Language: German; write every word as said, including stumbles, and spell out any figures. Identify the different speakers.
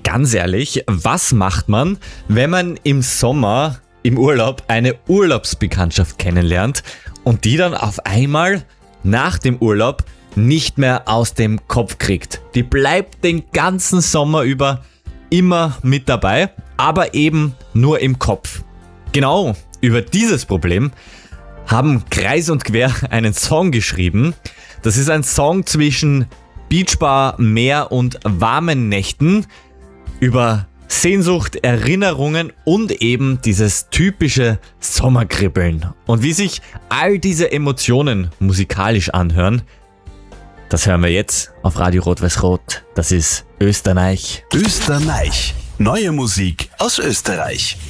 Speaker 1: ganz ehrlich, was macht man, wenn man im Sommer im Urlaub eine Urlaubsbekanntschaft kennenlernt und die dann auf einmal nach dem Urlaub nicht mehr aus dem Kopf kriegt? Die bleibt den ganzen Sommer über immer mit dabei, aber eben nur im Kopf. Genau über dieses Problem haben Kreis und Quer einen Song geschrieben. Das ist ein Song zwischen Beachbar, Meer und warmen Nächten über Sehnsucht, Erinnerungen und eben dieses typische Sommerkribbeln. Und wie sich all diese Emotionen musikalisch anhören, das hören wir jetzt auf Radio Rot-Weiß-Rot. Das ist Österreich.
Speaker 2: Österreich. Neue Musik aus Österreich.